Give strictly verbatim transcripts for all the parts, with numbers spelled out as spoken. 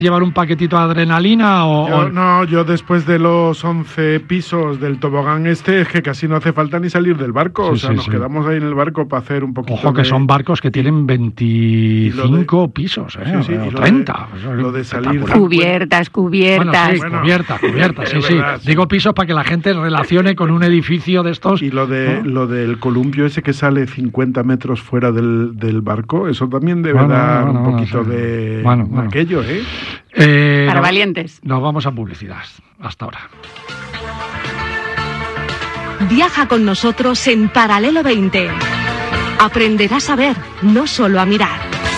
llevar un paquetito de adrenalina o, yo, o... No, yo después de los once pisos del tobogán este es que casi no hace falta ni salir del barco, sí, o sea, sí, nos sí. quedamos ahí en el barco para hacer un poquito. Ojo que de... son barcos que tienen veinticinco de... pisos, ¿eh? Sí, sí, o treinta. Lo de, lo de salir... Cubiertas, cubiertas. Bueno, sí, bueno, cubiertas, cubiertas, sí, sí. Verdad, sí. Digo pisos para que la gente relacione con un edificio de estos. Y lo de ¿no? lo del columpio ese que sale cincuenta metros fuera del, del barco, eso también debe bueno, dar bueno, un poquito bueno, de bueno, bueno. aquello, ¿eh? eh Para no, valientes. Nos vamos a publicidad. Hasta ahora. Viaja con nosotros en Paralelo veinte. Aprenderás a ver, no solo a mirar.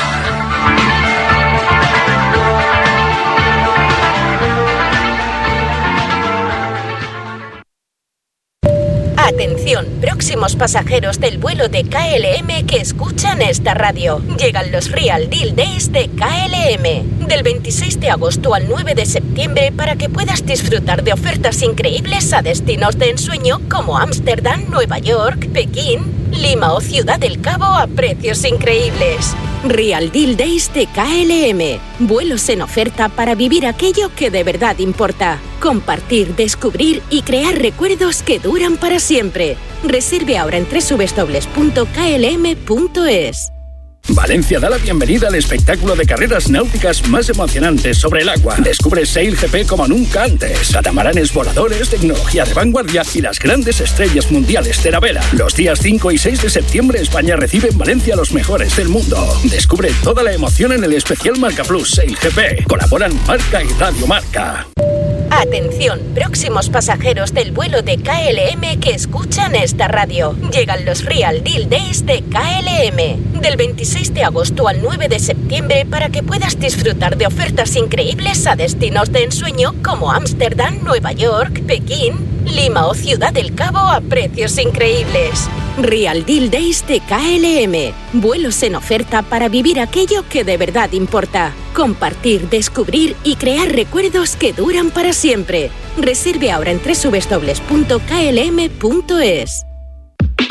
Atención, próximos pasajeros del vuelo de K L M que escuchan esta radio. Llegan los Real Deal Days de K L M. Del veintiséis de agosto al nueve de septiembre para que puedas disfrutar de ofertas increíbles a destinos de ensueño como Ámsterdam, Nueva York, Pekín, Lima o Ciudad del Cabo a precios increíbles. Real Deal Days de K L M. Vuelos en oferta para vivir aquello que de verdad importa. Compartir, descubrir y crear recuerdos que duran para siempre. Reserve ahora en doble u doble u doble u punto k l m punto es. Valencia da la bienvenida al espectáculo de carreras náuticas más emocionantes sobre el agua. Descubre Sail G P como nunca antes. Catamaranes voladores, tecnología de vanguardia y las grandes estrellas mundiales de la vela. Los días cinco y seis de septiembre España recibe en Valencia a los mejores del mundo. Descubre toda la emoción en el especial Marca Plus Sail G P. Colaboran Marca y Radio Marca. Atención, próximos pasajeros del vuelo de K L M que escuchan esta radio. Llegan los Real Deal Days de K L M. Del veintiséis de agosto al nueve de septiembre para que puedas disfrutar de ofertas increíbles a destinos de ensueño como Ámsterdam, Nueva York, Pekín, Lima o Ciudad del Cabo a precios increíbles. Real Deal Days de K L M. Vuelos en oferta para vivir aquello que de verdad importa. Compartir, descubrir y crear recuerdos que duran para siempre. Reserve ahora en doble u doble u doble u punto k l m punto es.